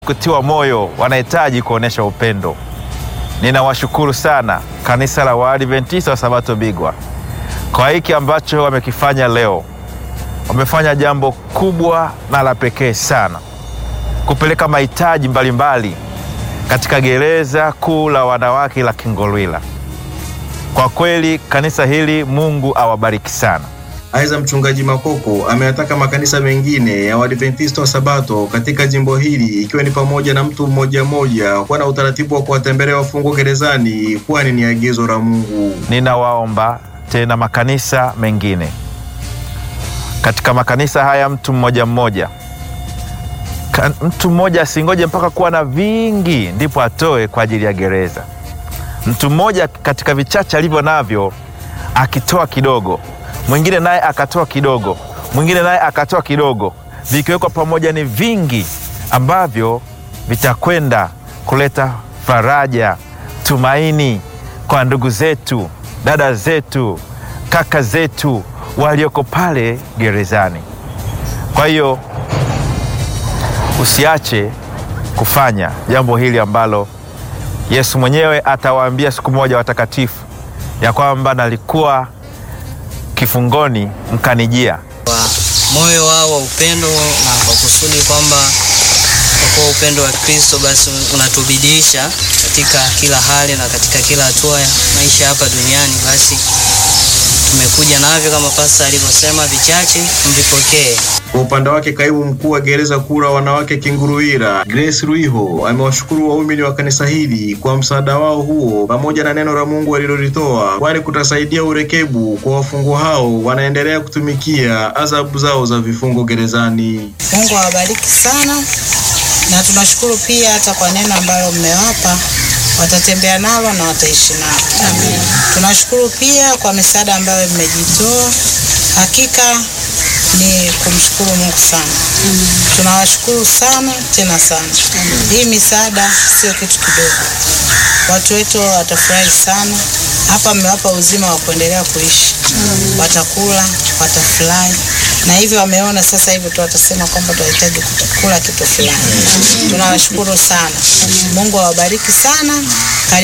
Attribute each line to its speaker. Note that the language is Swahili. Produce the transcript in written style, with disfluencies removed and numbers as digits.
Speaker 1: Kutiwa moyo, wanahitaji kuonesha upendo. Ninawashukuru sana kanisa la Waadventista wa Sabato Bigwa kwa hiki ambacho wamekifanya leo. Wamefanya jambo kubwa na la pekee sana, kupeleka mahitaji mbalimbali katika gereza kuu la wanawake la Kingolwila. Kwa kweli kanisa hili Mungu awabariki sana.
Speaker 2: Aidha, Mchungaji Makoko ameyataka makanisa mengine ya Waadventista wa Sabato katika jimbo hili, ikiwa ni pamoja na mtu mmoja mmoja, kuwa na utaratibu wa kuwatembelea wafungwa gerezani, kwani ni agizo la Mungu.
Speaker 1: Ninawaomba tena makanisa mengine, katika makanisa haya mtu mmoja mmoja, mtu mmoja asingoje mpaka kuwa na vingi ndipo atoe kwa ajili ya gereza. Mtu mmoja katika vichache alivyo navyo akitoa kidogo, mwingine naye akatoa kidogo, mwingine naye akatoa kidogo, vikiwekwa pamoja ni vingi ambavyo vitakwenda kuleta faraja, tumaini kwa ndugu zetu, dada zetu, kaka zetu walioko pale gerezani. Kwa hiyo usiache kufanya jambo hili ambalo Yesu mwenyewe atawaambia siku moja watakatifu ya kwamba nalikuwa kifungoni mkanijia.
Speaker 3: Kwa moyo wao wa upendo na kwa kusudi kwamba kwa upendo wa Kristo basi unatubidiisha katika kila hali na katika kila hatua ya maisha hapa duniani, basi tumekuja navyo kama pasta alivyosema, vichache mvipokee.
Speaker 2: Kwa upande wake, kaimu mkuu wa gereza kuu la wanawake Kingolwila, Grace Ruiho, amewashukuru waumini wa kanisa hili kwa msaada wao huo pamoja na neno la Mungu alilolitoa, kwani kutasaidia urekebu kwa wafungwa hao wanaendelea kutumikia adhabu zao za vifungo gerezani.
Speaker 4: Mungu awabariki sana, na tunashukuru pia hata kwa neno ambalo mmewapa, watatembea nalo na wataishi nalo. Amen. Tunashukuru pia kwa misaada ambayo mmejitoa. Hakika ni kumshukuru Mungu sana. Tunawashukuru sana tena sana. Hii misaada sio kitu kidogo. Watu wetu watafurahi sana. Hapa mmewapa uzima wa kuendelea kuishi. Watakula, watafurahi. Na hivyo wameona sasa hivi tu watasema kwamba tunahitaji kula kitu fulani. Tunawashukuru sana. Mungu awabariki sana.